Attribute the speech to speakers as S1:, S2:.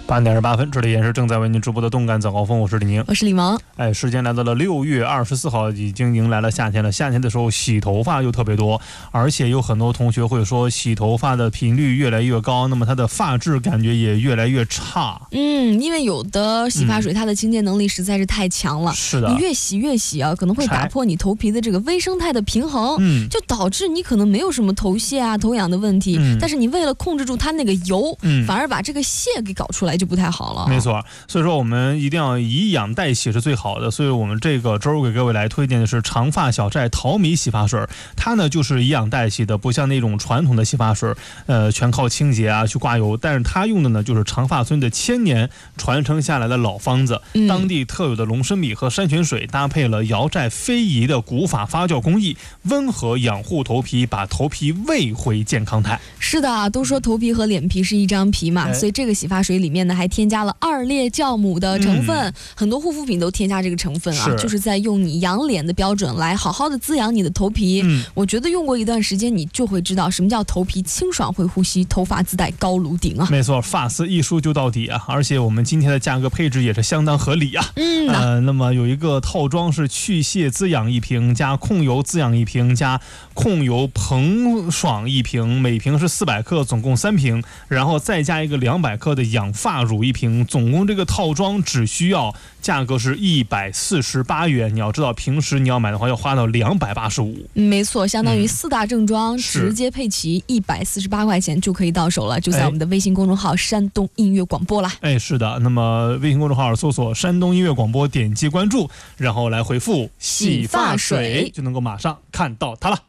S1: 8点28分，这里也是正在为您直播的动感早高峰，我是李宁，
S2: 我是李萌。
S1: 时间来到了6月24号，已经迎来了夏天了。夏天的时候洗头发又特别多，而且有很多同学会说洗头发的频率越来越高，那么它的发质感觉也越来越差。
S2: 因为有的洗发水它的清洁能力实在是太强了，
S1: 是的，
S2: 你越洗啊，可能会打破你头皮的这个微生态的平衡，就导致你可能没有什么头屑啊、头痒的问题，但是你为了控制住它那个油，反而把这个屑给搞出来，就不太好了。
S1: 没错，所以说我们一定要以养代洗是最好的。所以我们这个周给各位来推荐的是长发小寨淘米洗发水，它呢就是以养代洗的，不像那种传统的洗发水，全靠清洁啊去刮油，但是它用的呢就是长发村的1000年传承下来的老方子，当地特有的龙参米和山泉水，搭配了瑶寨非遗的古法发酵工艺，温和养护头皮，把头皮喂回健康态。
S2: 是的，都说头皮和脸皮是一张皮嘛，所以这个洗发水里面呢还添加了2列酵母的成分，很多护肤品都添加这个成分啊，就是在用你养脸的标准来好好的滋养你的头皮。我觉得用过一段时间，你就会知道什么叫头皮清爽会呼吸，头发自带高颅顶啊。
S1: 没错，发丝一梳就到底啊，而且我们今天的价格配置也是相当合理啊。那么有一个套装是去屑滋养1瓶，加控油滋养1瓶，加控油膨爽1瓶，每瓶是400克，总共3瓶，然后再加一个200克的养发乳1瓶，总共这个套装只需要价格是148元。你要知道平时你要买的话要花到285。
S2: 没错，相当于4大正装直接配齐148块钱就可以到手了，就在我们的微信公众号山东音乐广播啦。
S1: 是的，那么微信公众号搜索山东音乐广播，点击关注，然后来回复洗发水就能够马上看到它了。